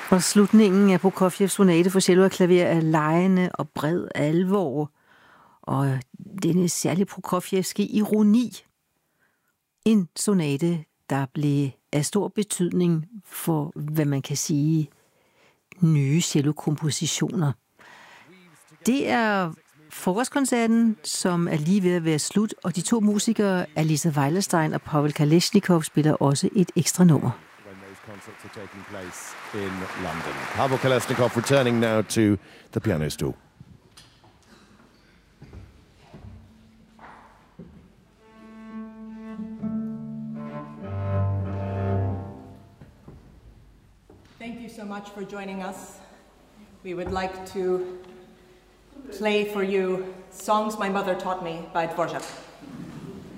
Og slutningen af Prokofjevs sonate for cello og klaver er legende og bred alvor, og denne særlige Prokofjevske ironi. En sonate, der blev af stor betydning for, hvad man kan sige, nye cellokompositioner. Det er frokostkoncerten, som er lige ved at være slut, og de to musikere, Alisa Weilerstein og Pavel Kalesnikov, spiller også et ekstra nummer. Concerts are taking place in London. Pavel Kalesnikov returning now to the piano stool. Thank you so much for joining us. We would like to play for you Songs My Mother Taught Me by Dvorak.